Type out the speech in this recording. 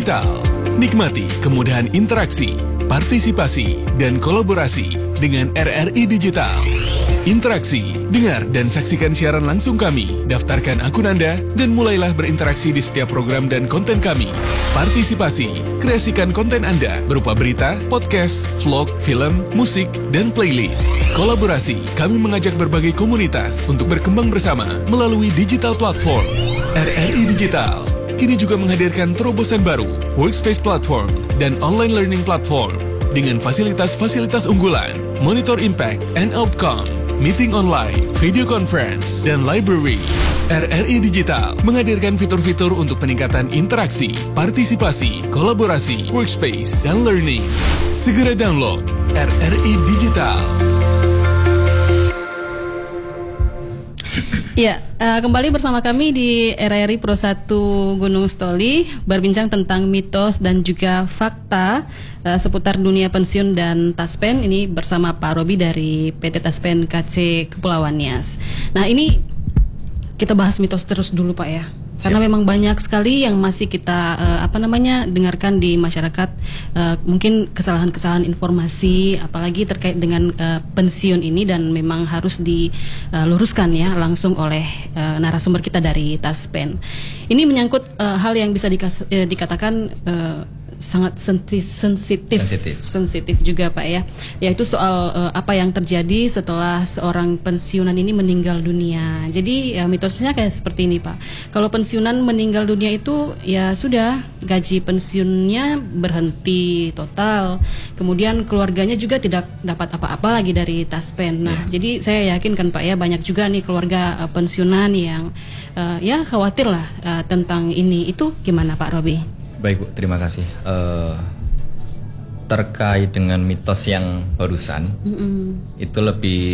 Digital. Nikmati kemudahan interaksi, partisipasi, dan kolaborasi dengan RRI Digital. Interaksi, dengar dan saksikan siaran langsung kami, daftarkan akun Anda, dan mulailah berinteraksi di setiap program dan konten kami. Partisipasi, kreasikan konten Anda berupa berita, podcast, vlog, film, musik, dan playlist. Kolaborasi, kami mengajak berbagai komunitas untuk berkembang bersama melalui digital platform. RRI Digital kini juga menghadirkan terobosan baru, workspace platform, dan online learning platform dengan fasilitas-fasilitas unggulan, monitor impact and outcome, meeting online, video conference, dan library. RRI Digital menghadirkan fitur-fitur untuk peningkatan interaksi, partisipasi, kolaborasi, workspace, dan learning. Segera download RRI Digital. Ya, kembali bersama kami di RRI Pro 1 Gunung Stoli, berbincang tentang mitos dan juga fakta seputar dunia pensiun dan Taspen. Ini bersama Pak Robi dari PT Taspen KC Kepulauan Nias. Nah, ini kita bahas mitos terus dulu Pak ya, karena memang banyak sekali yang masih kita dengarkan di masyarakat, mungkin kesalahan-kesalahan informasi, apalagi terkait dengan pensiun ini, dan memang harus diluruskan ya langsung oleh narasumber kita dari Taspen. Ini menyangkut hal yang bisa dikatakan sangat sensitif juga Pak ya, yaitu soal apa yang terjadi setelah seorang pensiunan ini meninggal dunia. Jadi ya, mitosnya kayak seperti ini Pak. Kalau pensiunan meninggal dunia itu ya sudah, gaji pensiunnya berhenti total, kemudian keluarganya juga tidak dapat apa-apa lagi dari Taspen. Nah, jadi saya yakin kan Pak ya, banyak juga nih keluarga pensiunan yang ya khawatir lah tentang ini. Itu gimana Pak Robi? Baik Bu, terima kasih. Terkait dengan mitos yang barusan, itu lebih